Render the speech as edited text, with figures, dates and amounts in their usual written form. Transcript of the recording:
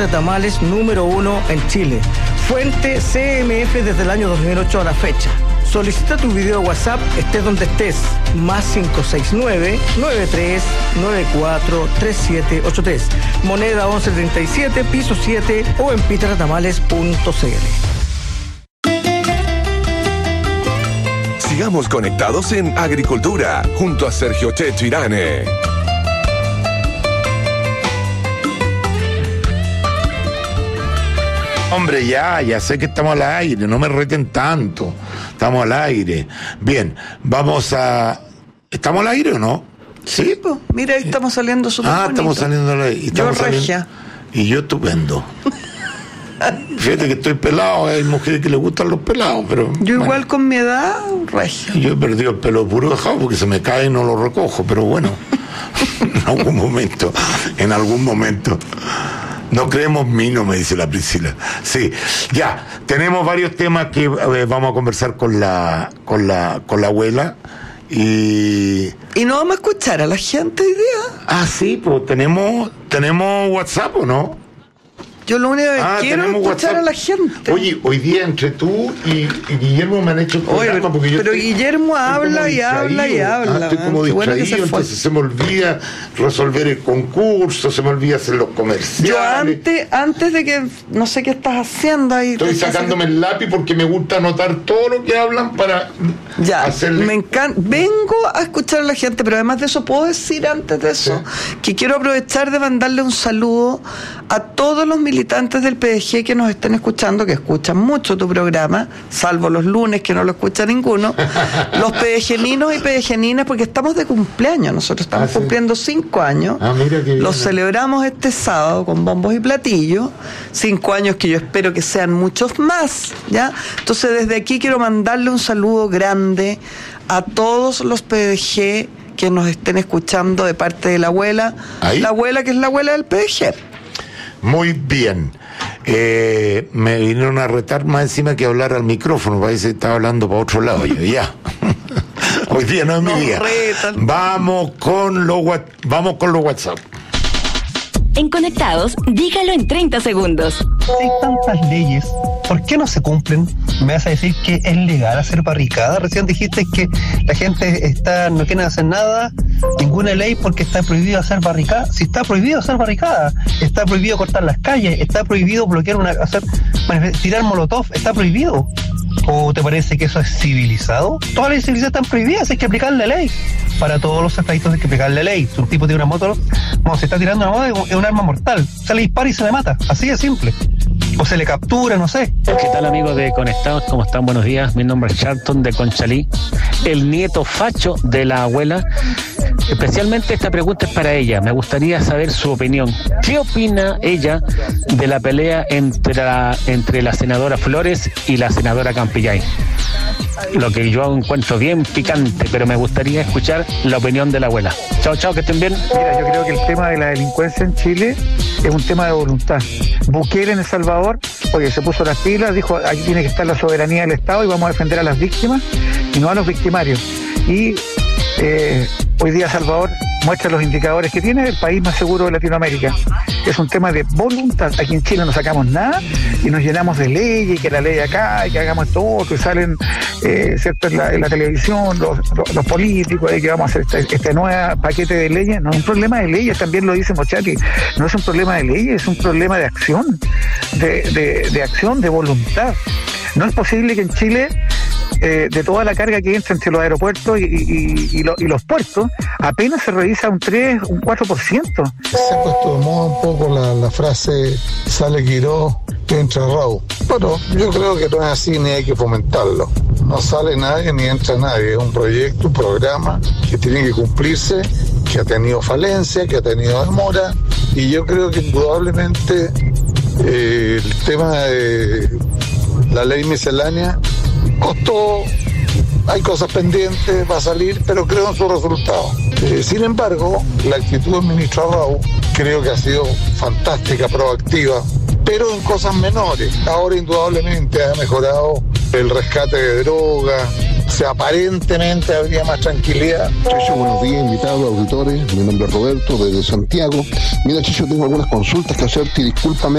de tamales número 1 en Chile. Fuente CMF desde el año 2008 a la fecha. Solicita tu video WhatsApp, estés donde estés. Más 569-9394-3783. Moneda 1137, piso 7 o en pitratamales.cl. Sigamos conectados en Agricultura, junto a Sergio Checho Irane. Hombre, ya sé que estamos al aire, no me reten tanto. Estamos al aire. Bien, vamos a... ¿Estamos al aire o no? Sí, pues, mira, ahí estamos saliendo súper bonito. Estamos saliendo al aire. Yo regia. Y yo estupendo. Fíjate que estoy pelado, hay mujeres que les gustan los pelados, pero... Yo igual con mi edad, regia. Yo he perdido el pelo puro dejado porque se me cae y no lo recojo, pero bueno, en algún momento. No creemos mino, me dice la Priscila. Sí, ya, tenemos varios temas que vamos a conversar con la abuela y no vamos a escuchar a la gente hoy día. Sí, pues tenemos WhatsApp, ¿o no? Yo lo único que quiero es escuchar a la gente. Oye, hoy día entre tú y Guillermo me han hecho el programa porque pero Guillermo habla y habla. Estoy como distraído, entonces se me olvida resolver el concurso, se me olvida hacer los comerciales. Yo antes de que no sé qué estás haciendo ahí. Estoy sacándome el lápiz porque me gusta anotar todo lo que hablan para hacerle... Me encanta. Vengo a escuchar a la gente, pero además de eso puedo decir antes de eso que quiero aprovechar de mandarle un saludo a todos los militantes del PDG que nos estén escuchando, que escuchan mucho tu programa, salvo los lunes que no lo escucha ninguno, los PDGeninos y PDGeninas, porque estamos de cumpleaños, nosotros estamos cumpliendo 5 años, mira qué bien. Los celebramos este sábado con bombos y platillos, 5 años que yo espero que sean muchos más, ¿ya? Entonces desde aquí quiero mandarle un saludo grande a todos los PDG que nos estén escuchando de parte de la abuela, la abuela que es la abuela del PDG. Muy bien. Me vinieron a retar más encima que hablar al micrófono, parece que estaba hablando para otro lado. Yo, ya. Hoy día no es mi día. Vamos con los WhatsApp. En Conectados, dígalo en 30 segundos. Si hay tantas leyes, ¿por qué no se cumplen? ¿Me vas a decir que es legal hacer barricada? Recién dijiste que la gente no quiere hacer nada, ninguna ley porque está prohibido hacer barricada. Si está prohibido hacer barricada, está prohibido cortar las calles, está prohibido bloquear tirar molotov, está prohibido. ¿O te parece que eso es civilizado? Todas las leyes civilizadas están prohibidas, hay que aplicar la ley. Para todos los efectos hay que aplicar la ley. Si un tipo tiene una moto, se está tirando una moto, es un arma mortal. Se le dispara y se le mata. Así de simple. O se le captura, no sé. ¿Qué tal, amigos de Conectados? ¿Cómo están? Buenos días. Mi nombre es Charlton de Conchalí, el nieto facho de la abuela. Especialmente esta pregunta es para ella. Me gustaría saber su opinión. ¿Qué opina ella de la pelea entre la senadora Flores y la senadora Campillay? Lo que yo encuentro bien picante, pero me gustaría escuchar la opinión de la abuela. Chao, que estén bien. Mira, yo creo que el tema de la delincuencia en Chile es un tema de voluntad. Bukele en El Salvador, se puso las pilas, dijo, aquí tiene que estar la soberanía del Estado y vamos a defender a las víctimas y no a los victimarios. Y hoy día Salvador muestra los indicadores que tiene el país más seguro de Latinoamérica. Es un tema de voluntad. Aquí en Chile no sacamos nada y nos llenamos de leyes, y que la ley acá, y que hagamos esto otro, y salen ¿cierto? En la televisión los políticos, de que vamos a hacer este nuevo paquete de leyes. No es un problema de leyes, también lo dice Mochati, no es un problema de leyes, es un problema de acción, de acción, de voluntad. No es posible que en Chile de toda la carga que entra entre los aeropuertos y los puertos, apenas se revisa un 3, un 4%. Se ha puesto de moda un poco la frase sale Quirós, entra Raúl. Pero yo creo que no es así ni hay que fomentarlo. No sale nadie ni entra nadie. Es un proyecto, un programa que tiene que cumplirse, que ha tenido falencia, que ha tenido demora, y yo creo que indudablemente el tema de la ley miscelánea costó, hay cosas pendientes, va a salir, pero creo en su resultado. Sin embargo, la actitud del ministro Arrau creo que ha sido fantástica, proactiva, pero en cosas menores. Ahora indudablemente ha mejorado el rescate de drogas, aparentemente habría más tranquilidad. Chicho, buenos días, invitados, auditores. Mi nombre es Roberto, desde Santiago. Mira, Chicho, tengo algunas consultas que hacerte y discúlpame.